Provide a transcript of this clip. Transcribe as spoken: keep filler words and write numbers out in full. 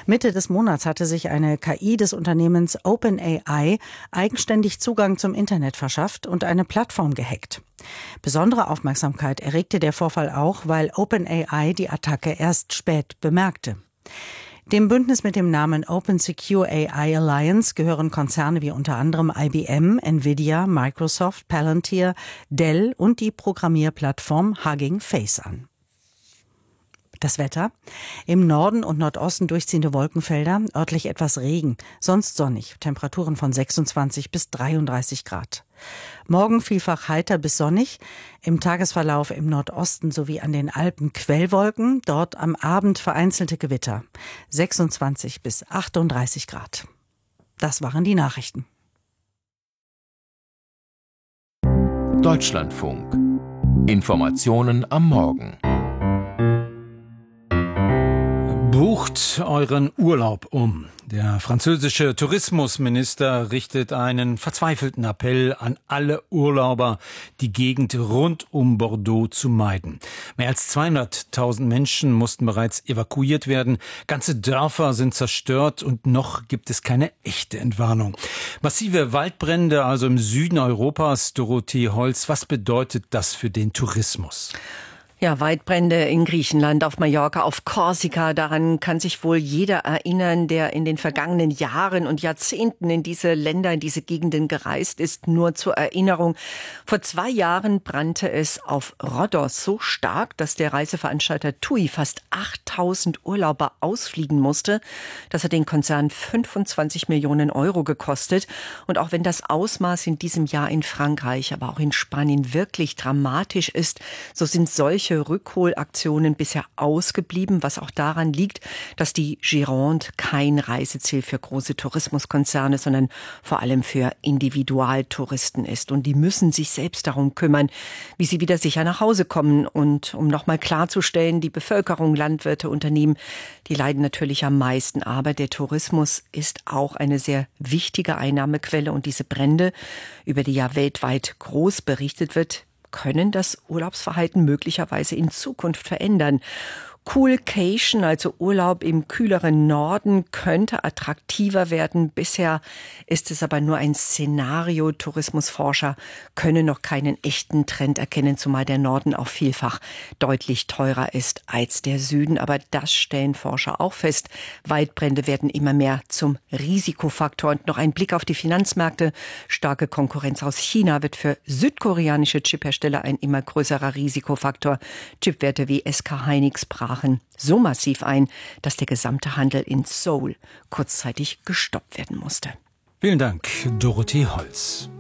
Mitte des Monats hatte sich eine K I des Unternehmens OpenAI eigenständig Zugang zum Internet verschafft und eine Plattform gehackt. Besondere Aufmerksamkeit erregte der Vorfall auch, weil OpenAI die Attacke erst spät bemerkte. Dem Bündnis mit dem Namen Open Secure A I Alliance gehören Konzerne wie unter anderem I B M, Nvidia, Microsoft, Palantir, Dell und die Programmierplattform Hugging Face an. Das Wetter: Im Norden und Nordosten durchziehende Wolkenfelder, örtlich etwas Regen, sonst sonnig, Temperaturen von sechsundzwanzig bis dreiunddreißig Grad. Morgen vielfach heiter bis sonnig, im Tagesverlauf im Nordosten sowie an den Alpen Quellwolken, dort am Abend vereinzelte Gewitter, sechsundzwanzig bis achtunddreißig Grad. Das waren die Nachrichten. Deutschlandfunk. Informationen am Morgen. Bucht euren Urlaub um. Der französische Tourismusminister richtet einen verzweifelten Appell an alle Urlauber, die Gegend rund um Bordeaux zu meiden. Mehr als zweihunderttausend Menschen mussten bereits evakuiert werden. Ganze Dörfer sind zerstört und noch gibt es keine echte Entwarnung. Massive Waldbrände also im Süden Europas. Dorothee Holz, was bedeutet das für den Tourismus? Ja, Waldbrände in Griechenland, auf Mallorca, auf Korsika, daran kann sich wohl jeder erinnern, der in den vergangenen Jahren und Jahrzehnten in diese Länder, in diese Gegenden gereist ist. Nur zur Erinnerung: Vor zwei Jahren brannte es auf Rhodos so stark, dass der Reiseveranstalter TUI fast achttausend Urlauber ausfliegen musste. Das hat den Konzern fünfundzwanzig Millionen Euro gekostet. Und auch wenn das Ausmaß in diesem Jahr in Frankreich, aber auch in Spanien wirklich dramatisch ist, so sind solche Rückholaktionen bisher ausgeblieben, was auch daran liegt, dass die Gironde kein Reiseziel für große Tourismuskonzerne, sondern vor allem für Individualtouristen ist. Und die müssen sich selbst darum kümmern, wie sie wieder sicher nach Hause kommen. Und um nochmal klarzustellen, die Bevölkerung, Landwirte, Unternehmen, die leiden natürlich am meisten. Aber der Tourismus ist auch eine sehr wichtige Einnahmequelle. Und diese Brände, über die ja weltweit groß berichtet wird, können das Urlaubsverhalten möglicherweise in Zukunft verändern. Coolcation, also Urlaub im kühleren Norden, könnte attraktiver werden. Bisher ist es aber nur ein Szenario. Tourismusforscher können noch keinen echten Trend erkennen, zumal der Norden auch vielfach deutlich teurer ist als der Süden. Aber das stellen Forscher auch fest. Waldbrände werden immer mehr zum Risikofaktor. Und noch ein Blick auf die Finanzmärkte. Starke Konkurrenz aus China wird für südkoreanische Chiphersteller ein immer größerer Risikofaktor. Chipwerte wie S K Hynix brachen so massiv ein, dass der gesamte Handel in Seoul kurzzeitig gestoppt werden musste. Vielen Dank, Dorothee Holz.